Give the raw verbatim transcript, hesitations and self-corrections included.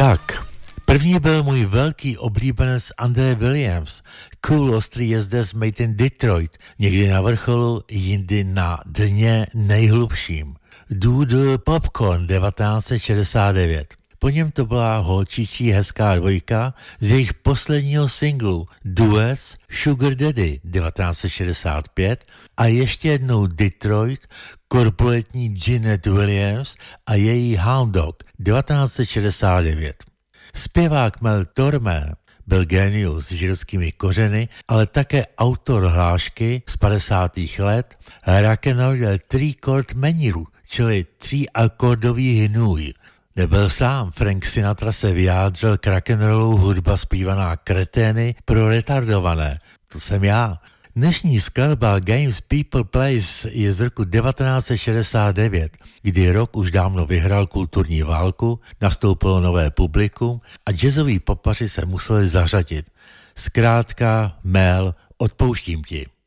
Tak, první byl můj velký oblíbenec Andre Williams, cool ostrý jezdec made in Detroit, někdy na vrcholu, jindy na dně nejhlubším. Doodle Popcorn devatenáct set šedesát devět. Po něm to byla holčičí hezká dvojka z jejich posledního singlu Duets Sugar Daddy devatenáct set šedesát pět a ještě jednou Detroit, korpulentní Jeanette Williams a její Hound Dog devatenáct set šedesát devět. Zpěvák Mel Torme byl génius s židovskými kořeny, ale také autor hlášky z padesátých let rock'n'roll three chord maniru, čili tříakordový hnůj. Nebyl sám, Frank Sinatra se vyjádřil k rock'n'rollu hudba zpívaná kretény pro retardované. To jsem já. Dnešní skladba Games People Plays je z roku devatenáct set šedesát devět, kdy rock už dávno vyhrál kulturní válku, nastoupilo nové publikum a jazzoví popaři se museli zařadit. Zkrátka, Mel, odpouštím ti.